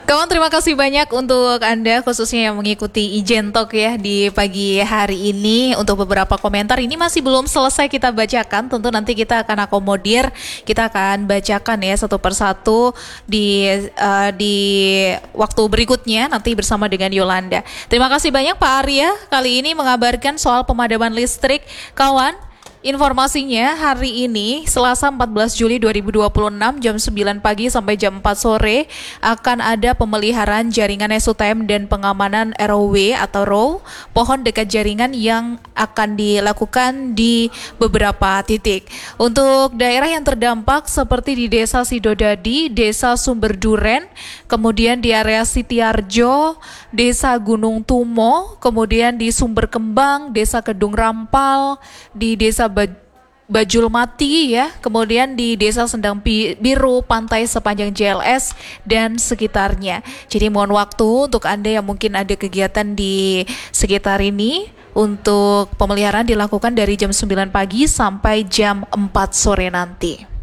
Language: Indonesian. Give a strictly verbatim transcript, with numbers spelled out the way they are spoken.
Kawan, terima kasih banyak untuk Anda khususnya yang mengikuti Ijen Talk ya di pagi hari ini. Untuk beberapa komentar ini masih belum selesai kita bacakan, tentu nanti kita akan akomodir, kita akan bacakan ya satu persatu di uh, di waktu berikutnya nanti bersama dengan Yolanda. Terima kasih banyak Pak Arya kali ini mengabarkan soal pemadaman listrik. Kawan, informasinya hari ini Selasa empat belas Juli dua ribu dua puluh enam jam sembilan pagi sampai jam empat sore akan ada pemeliharaan jaringan S U T M dan pengamanan R O W atau R O W pohon dekat jaringan yang akan dilakukan di beberapa titik. Untuk daerah yang terdampak seperti di Desa Sidodadi, Desa Sumberduren, kemudian di area Sitiarjo, Desa Gunung Tumo, kemudian di Sumber Kembang, Desa Kedung Rampal, di Desa Bajul Mati ya, kemudian di Desa Sendang Biru, pantai sepanjang J L S dan sekitarnya. Jadi mohon waktu untuk Anda yang mungkin ada kegiatan di sekitar ini untuk pemeliharaan dilakukan dari jam sembilan pagi sampai jam empat sore nanti.